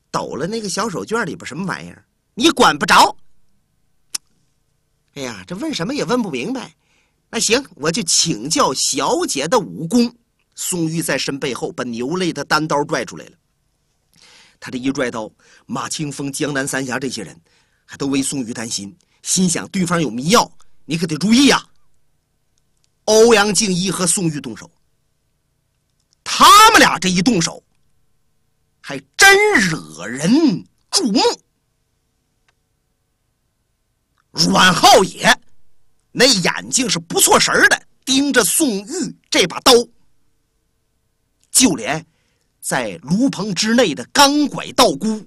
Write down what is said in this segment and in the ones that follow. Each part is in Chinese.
抖了那个小手绢里边什么玩意儿，你管不着。哎呀，这问什么也问不明白。那行，我就请教小姐的武功。宋玉在身背后把牛肋的单刀拽出来了。他这一拽刀，马清风、江南三侠这些人还都为宋玉担心，心想对方有迷药，你可得注意呀。欧阳靖一和宋玉动手，他们俩这一动手还真惹人注目。阮浩野那眼睛是不错神的盯着宋玉这把刀，就连在炉棚之内的钢拐道姑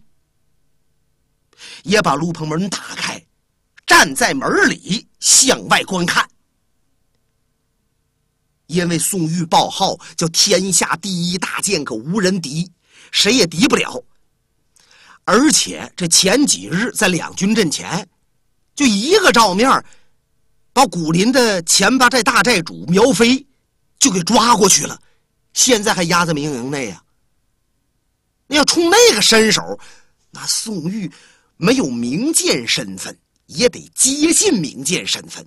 也把炉棚门打开，站在门里向外观看。因为宋玉报号叫天下第一大剑客无人敌，谁也敌不了。而且这前几日在两军阵前就一个照面把古林的前八寨大寨主苗飞就给抓过去了，现在还压在明营内呀。那要冲那个身手，那宋玉没有名剑身份也得接近名剑身份。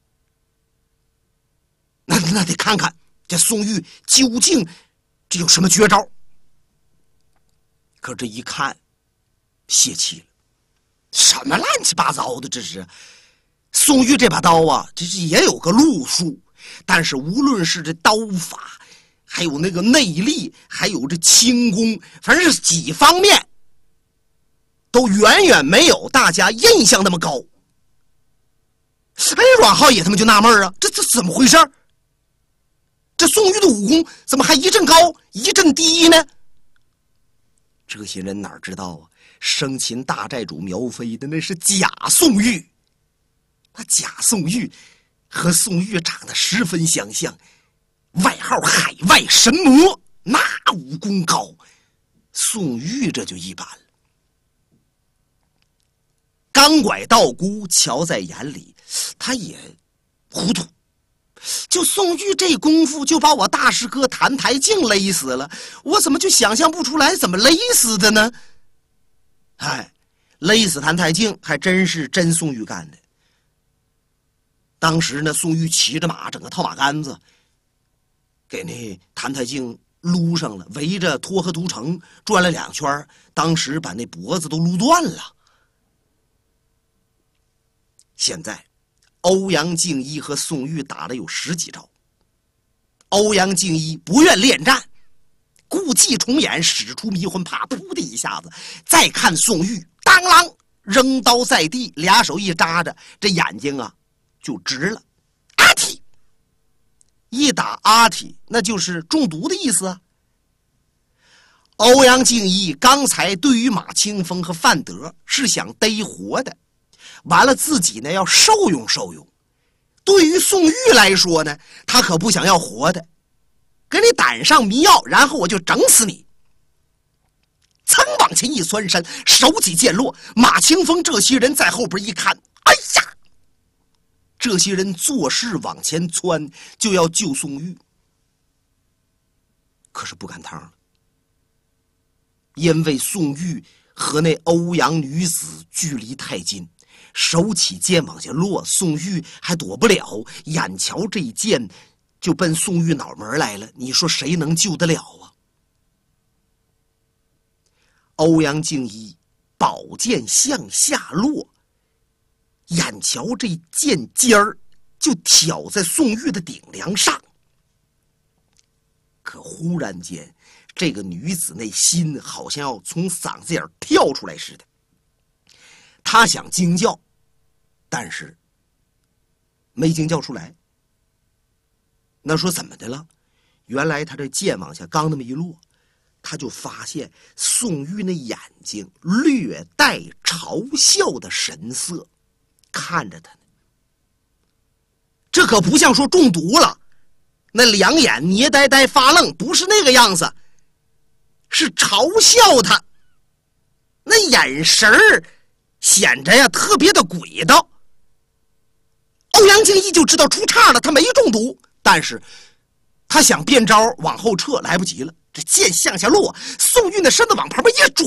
那得看看这宋玉究竟这有什么绝招。可这一看泄气了，什么乱七八糟的这是。宋玉这把刀啊，这是也有个路数，但是无论是这刀法，还有那个内力，还有这轻功，反正是几方面都远远没有大家印象那么高。哎，阮浩也他妈就纳闷啊，这怎么回事？这宋玉的武功怎么还一阵高一阵低呢？这些人哪知道啊，生擒大寨主苗飞的那是假宋玉。那假宋玉和宋玉长得十分相像，外号海外神魔，那武功高。宋玉这就一般了。钢拐道姑瞧在眼里，他也糊涂。就宋玉这功夫就把我大师哥谭台静勒死了，我怎么就想象不出来怎么勒死的呢？哎，勒死谭台静还真是真宋玉干的。当时呢，宋玉骑着马，整个套马杆子给那谭台静撸上了，围着沱河屠城转了2圈，当时把那脖子都撸断了。现在欧阳靖一和宋玉打了有10几招，欧阳靖一不愿恋战，故伎重演，使出迷魂帕，噗的一下子，再看宋玉当啷扔刀在地，俩手一扎着，这眼睛啊就直了。阿体一打阿体，那就是中毒的意思啊。欧阳靖一刚才对于马清风和范德是想逮活的，完了自己呢要受用受用。对于宋玉来说呢，他可不想要活的，给你胆上迷药，然后我就整死你。噌往前一窜身，手起剑落，马清风这些人在后边一看，哎呀，这些人做事往前窜，就要救宋玉，可是不赶趟了，因为宋玉和那欧阳女子距离太近，手起剑往下落，宋玉还躲不了，眼瞧这一剑就奔宋玉脑门来了，你说谁能救得了啊？欧阳靖一宝剑向下落，眼瞧这剑尖儿就挑在宋玉的顶梁上，可忽然间这个女子那心好像要从嗓子眼跳出来似的，她想惊叫，但是没惊叫出来。那说怎么的了？原来他这剑往下刚那么一落，他就发现宋玉那眼睛略带嘲笑的神色看着他呢。这可不像说中毒了，那两眼捏呆呆发愣，不是那个样子，是嘲笑他，那眼神儿显着呀特别的诡道。欧阳靖一就知道出岔了，他没中毒，但是他想变招往后撤来不及了，这剑向下落，宋玉的身子往旁边一转，